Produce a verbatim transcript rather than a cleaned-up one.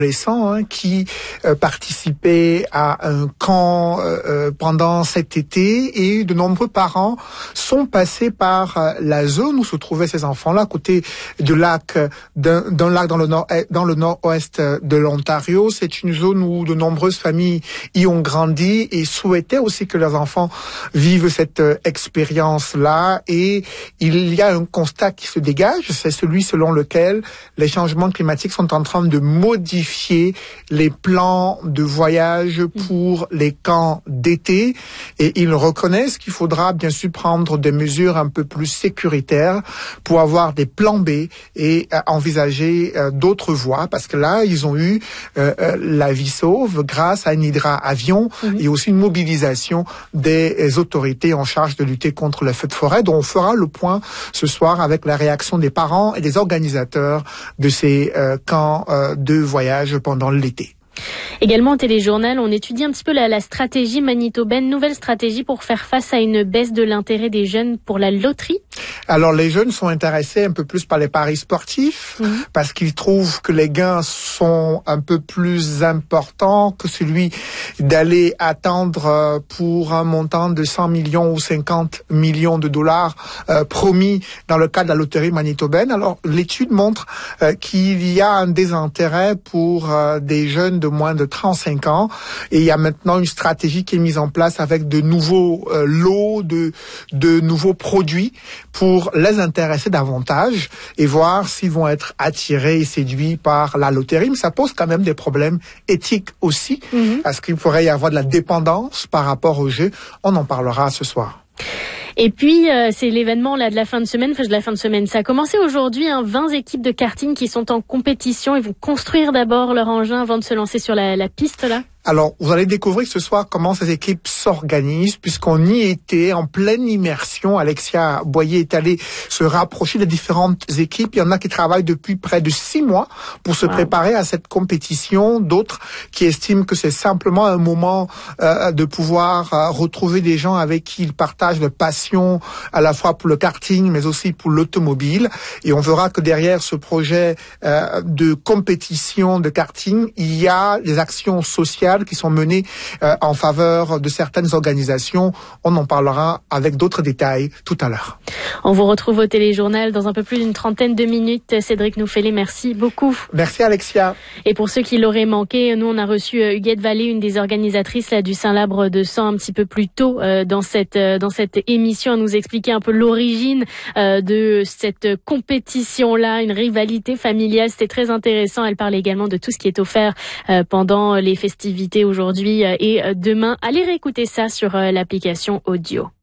adolescents hein, qui euh, participaient à un camp euh, pendant cet été et de nombreux parents sont passés par euh, la zone où se trouvaient ces enfants-là, à côté du lac, d'un, d'un lac dans le nord, dans le nord-ouest de l'Ontario. C'est une zone où de nombreuses familles y ont grandi et souhaitaient aussi que leurs enfants vivent cette euh, expérience-là. Et il y a un constat qui se dégage, c'est celui selon lequel les changements climatiques sont en train de modifier les plans de voyage pour les camps d'été et ils reconnaissent qu'il faudra bien sûr prendre des mesures un peu plus sécuritaires pour avoir des plans B et euh, envisager euh, d'autres voies parce que là ils ont eu euh, euh, la vie sauve grâce à un hydraavion mmh. et aussi une mobilisation des autorités en charge de lutter contre les feux de forêt dont on fera le point ce soir avec la réaction des parents et des organisateurs de ces euh, camps euh, de voyage pendant l'été. Également au téléjournal, on étudie un petit peu la, la stratégie manitobaine, nouvelle stratégie pour faire face à une baisse de l'intérêt des jeunes pour la loterie. Alors les jeunes sont intéressés un peu plus par les paris sportifs mmh. parce qu'ils trouvent que les gains sont un peu plus importants que celui d'aller attendre pour un montant de cent millions ou cinquante millions de dollars euh, promis dans le cadre de la loterie manitobaine. Alors l'étude montre euh, qu'il y a un désintérêt pour euh, des jeunes de moins de trente-cinq ans et il y a maintenant une stratégie qui est mise en place avec de nouveaux euh, lots, de, de nouveaux produits pour les intéresser davantage et voir s'ils vont être attirés et séduits par la loterie. Mais ça pose quand même des problèmes éthiques aussi, mm-hmm. parce qu'il pourrait y avoir de la dépendance par rapport au jeu. On en parlera ce soir. Et puis, euh, c'est l'événement là de la fin de semaine, enfin de la fin de semaine. Ça a commencé aujourd'hui, hein, vingt équipes de karting qui sont en compétition. Ils vont construire d'abord leur engin avant de se lancer sur la, la piste là. Alors, vous allez découvrir ce soir comment ces équipes s'organisent, puisqu'on y était en pleine immersion. Alexia Boyer est allée se rapprocher des différentes équipes. Il y en a qui travaillent depuis près de six mois pour se wow. préparer à cette compétition. D'autres qui estiment que c'est simplement un moment euh, de pouvoir euh, retrouver des gens avec qui ils partagent leur passion à la fois pour le karting, mais aussi pour l'automobile. Et on verra que derrière ce projet euh, de compétition de karting, il y a des actions sociales qui sont menées euh, en faveur de certaines organisations. On en parlera avec d'autres détails tout à l'heure. On vous retrouve au téléjournal dans un peu plus d'une trentaine de minutes. Cédric Nouffelé, merci beaucoup. Merci Alexia. Et pour ceux qui l'auraient manqué, nous on a reçu euh, Huguette Vallée, une des organisatrices là, du Saint-Labre de Sang un petit peu plus tôt euh, dans cette euh, dans cette émission, à nous expliquer un peu l'origine euh, de cette compétition-là, une rivalité familiale. C'était très intéressant. Elle parle également de tout ce qui est offert euh, pendant les festivités aujourd'hui et demain. Allez réécouter ça sur l'application audio.